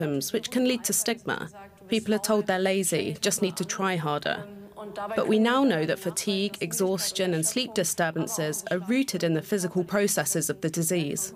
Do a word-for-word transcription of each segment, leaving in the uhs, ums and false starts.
which can lead to stigma. People are told they're lazy, just need to try harder. But we now know that fatigue, exhaustion and sleep disturbances are rooted in the physical processes of the disease.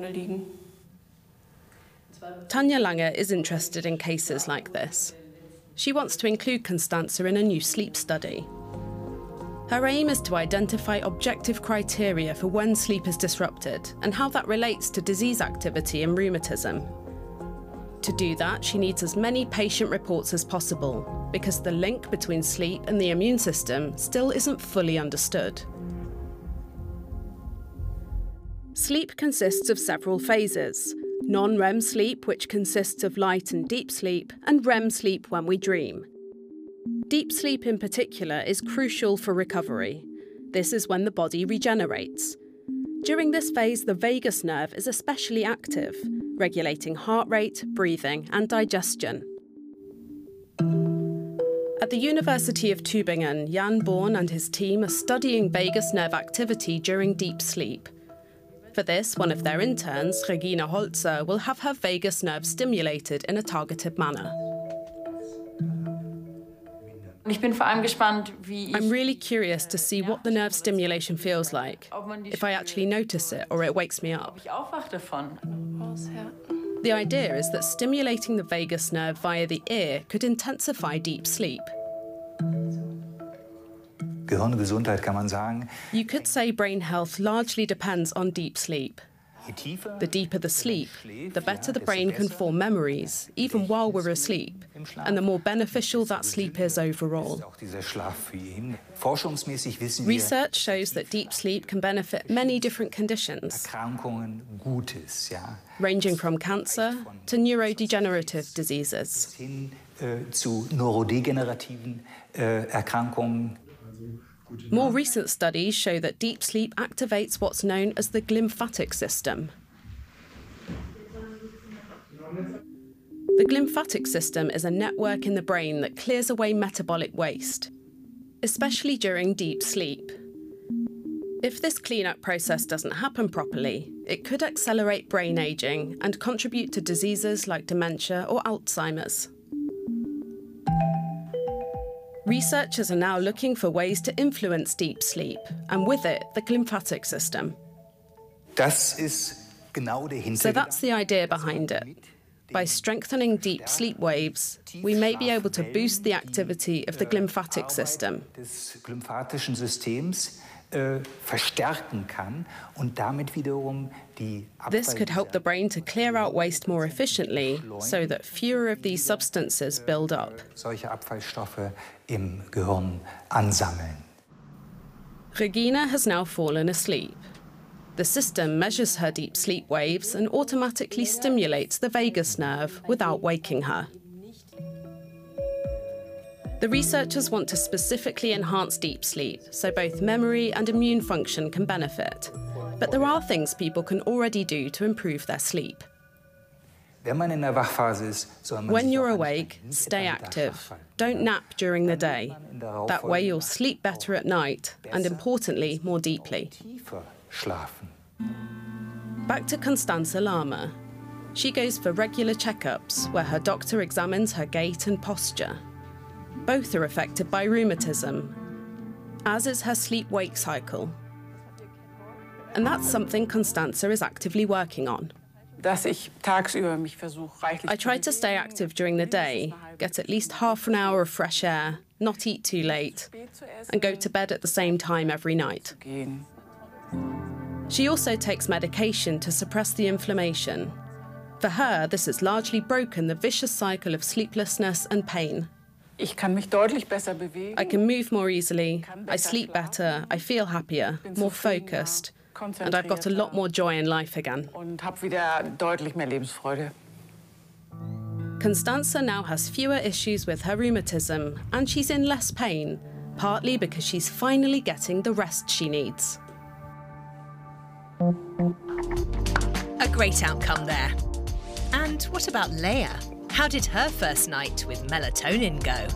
Tanja Lange is interested in cases like this. She wants to include Constanze in a new sleep study. Her aim is to identify objective criteria for when sleep is disrupted and how that relates to disease activity in rheumatism. To do that, she needs as many patient reports as possible, because the link between sleep and the immune system still isn't fully understood. Sleep consists of several phases: non-R E M sleep, which consists of light and deep sleep, and R E M sleep when we dream. Deep sleep in particular is crucial for recovery. This is when the body regenerates. During this phase, the vagus nerve is especially active, regulating heart rate, breathing, and digestion. At the University of Tübingen, Jan Born and his team are studying vagus nerve activity during deep sleep. For this, one of their interns, Regina Holzer, will have her vagus nerve stimulated in a targeted manner. I'm really curious to see what the nerve stimulation feels like, if I actually notice it or it wakes me up. The idea is that stimulating the vagus nerve via the ear could intensify deep sleep. You could say brain health largely depends on deep sleep. The deeper the sleep, the better the brain can form memories, even while we're asleep, and the more beneficial that sleep is overall. Research shows that deep sleep can benefit many different conditions, ranging from cancer to neurodegenerative diseases. More recent studies show that deep sleep activates what's known as the glymphatic system. The glymphatic system is a network in the brain that clears away metabolic waste, especially during deep sleep. If this cleanup process doesn't happen properly, it could accelerate brain aging and contribute to diseases like dementia or Alzheimer's. Researchers are now looking for ways to influence deep sleep, and with it, the glymphatic system. So that's the idea behind it. By strengthening deep sleep waves, we may be able to boost the activity of the glymphatic system. This could help the brain to clear out waste more efficiently, so that fewer of these substances build up. Regina has now fallen asleep. The system measures her deep sleep waves and automatically stimulates the vagus nerve without waking her. The researchers want to specifically enhance deep sleep so both memory and immune function can benefit. But there are things people can already do to improve their sleep. When you're awake, stay active. Don't nap during the day. That way you'll sleep better at night and, importantly, more deeply. Back to Constanze Lahme. She goes for regular checkups where her doctor examines her gait and posture. Both are affected by rheumatism, as is her sleep-wake cycle. And that's something Constanze is actively working on. I try to stay active during the day, get at least half an hour of fresh air, not eat too late, and go to bed at the same time every night. She also takes medication to suppress the inflammation. For her, this has largely broken the vicious cycle of sleeplessness and pain. I can move more easily, I sleep better, I feel happier, more focused, and I've got a lot more joy in life again. Constanze now has fewer issues with her rheumatism, and she's in less pain, partly because she's finally getting the rest she needs. A great outcome there. And what about Leah? How did her first night with melatonin go?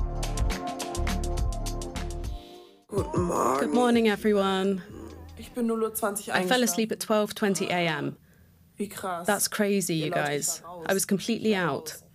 Good morning, everyone. I fell asleep at twelve twenty a m That's crazy, you guys. I was completely out.